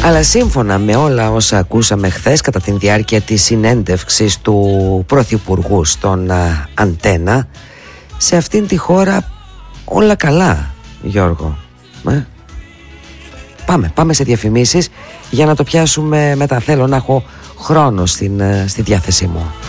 Αλλά σύμφωνα με όλα όσα ακούσαμε χθες κατά τη διάρκεια της συνέντευξης του Πρωθυπουργού στον Αντένα, σε αυτήν τη χώρα όλα καλά, Γιώργο. Πάμε σε διαφημίσεις για να το πιάσουμε μετά. Θέλω να έχω χρόνο στη διάθεσή μου.